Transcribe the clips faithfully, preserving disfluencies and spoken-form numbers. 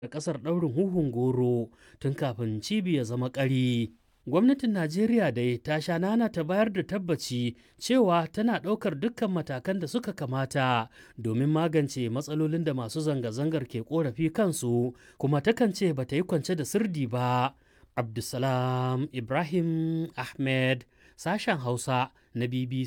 da ƙasar ɗaurin huhun goro tun kafin cibi ya zama ƙari. Gwamnatin Najeriya dai ta sha nana ta bayar da tabbaci cewa tana ɗaukar dukkan matakan da suka kamata domin magance matsalolin da masu zanga-zangar ke ƙorafi kansu, kuma takan ce ba ta yi kwance da sirdi ba. Abdulsalam Ibrahim Ahmed, sashen Hausa na B B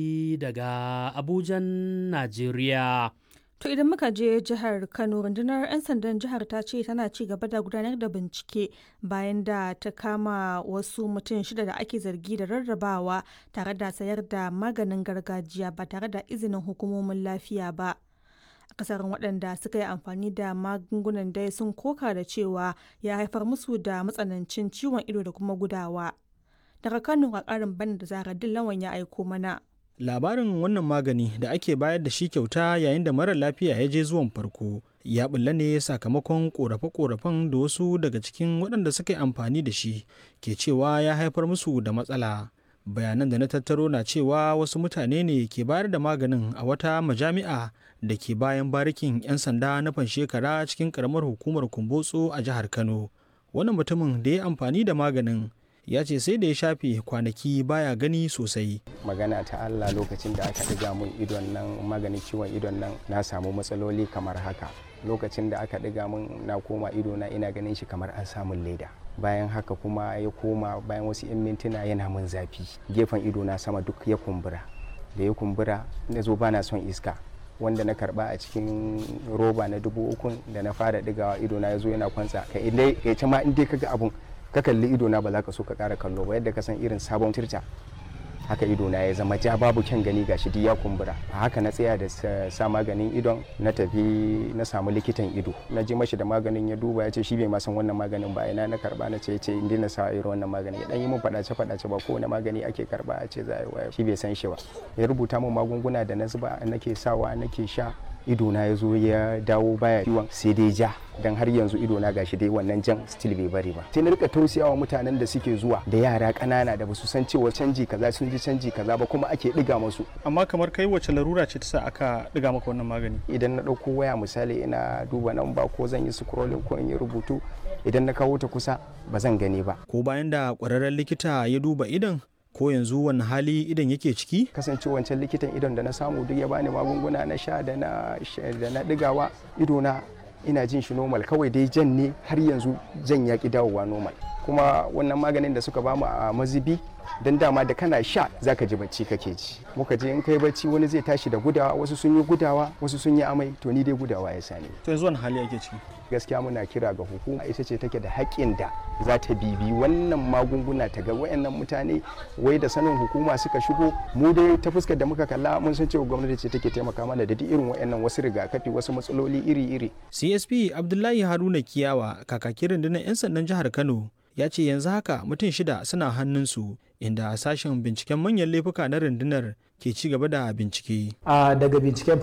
C daga Abujan, Najeriya. To idan muka je jihar Kano, rundunar 'yan sandan jihar ta ce tana ci gaba da gudanar da bincike bayan da ta kama wasu mutum shida da ake zargi da rarrabawa tare da sayar da maganin gargajiya ba tare da izinin hukumomin lafiya ba. Akasarin waɗanda suka yi amfani da magungunan dai sun koka da cewa ya haifar musu da matsanancin ciwon ido da kuma gudawa. Daga Kano a ƙarin bana da Zahra Dillawan ya aiko mana. Labarin wannan magani da ake bayar da shi kyauta yayin da marar lafiya ya je zuwan farko ya bulla ne sakamakon korafe-korafen da wasu daga cikin waɗanda suka yi amfani da shi ke cewa ya haifar musu da matsala. Bayanan da na tattaro na cewa wasu mutane ne ke bayar da maganin a wata majami'a da ke bayan barikin 'yan sanda na Fanshekara cikin ƙaramar hukumar Kumbotso a jihar Kano. Wannan mutumin da ya amfani da maganin ya ce sai da ya shafe kwanaki baya gani sosai. Magana ta Allah, lokacin da aka ɗiga mun idon nan maganin ciwon idon nan na samu matsaloli kamar haka. Lokacin da aka ɗiga mun na koma ido na ina ganin shi kamar an samun leda. Bayan haka kuma ya koma bayan wasu 'yan mintuna yana mun zafi. Gefen ido na sama duk ya kumbura. Da ya kumbura na zo bana son iska. Wanda na karba a cikin roba na dubu ukun da na fara ɗigawa ido na ya zo yana kwantsa. Ka idai ya ce ma in dai kaga abun ka kalli idona ba za ka so ka ƙara kallo ba, yadda ka san irin sabon tirta haka idona ya zama ja, babu kyan gani gashi duk ya kumbura. A haka na tsaya da sa maganin idon, na tafi na samu likitan ido, na je mashi da maganin ya duba ya ce shi bai ma san wannan maganin ba. Ina na karba na ce ce in na sa irin wannan magani ya dan yi min fadace fadace ba kowane magani ake karba a ce za a yi waya, shi bai san shi ba. Ya rubuta min magunguna da na zuba nake sawa nake sha, idona ya zo ya dawo baya ciwon sai dai ja, dan har yanzu idona gashi dai wannan jan still bai bari ba. Sai na rika tausayawa mutanen da suke zuwa da yara ƙanana da basu san cewa canji kaza sun ji canji kaza ba kuma ake diga musu. Amma kamar kai wace larura ce ta sa aka diga maka wannan magani? Idan na ɗauko waya misali ina duba namba ko zan yi scrolling ko in yi rubutu, idan na kawo ta kusa ba zan gani ba. Ko bayan da ƙwararren likita ya duba idon, ko yanzu wani hali idan yake ciki? Kasance wancan likitan idon da na samu duk ya bani magunguna na sha da na da na digawa, idona ina jin shi normal, kawai dai jan ne har yanzu jan ya ki dawowa normal. Kuma wannan maganin da suka bamu a mazibi, dan dama da kana sha zaka ji bacci kake ji. Muka je in kai bacci wani zai tashi da gudawa, wasu sun yi gudawa, wasu sun yi amai, to ni dai gudawa ya sani. To yanzu wani hali yake ciki? Gaskiya muna kira ga hukuma, ita ce take da haƙƙin da za ta bibi wannan magunguna ta ga wayannan mutane wai da sanin hukuma suka shigo. Mu dai ta fuskar da muka kalla mun san cewa gwamnati ce take taimaka mana da duk irin wayannan wasu rigakafi, wasu matsaloli iri-iri. C S P Abdullahi Haruna Kiyawa, kakakin rundunar 'yan sandan jihar Kano, ya ce yanzu haka mutum shida suna hannunsu, inda sashen binciken manyan laifuka na rundunar ke ci gaba da bincike. A daga binciken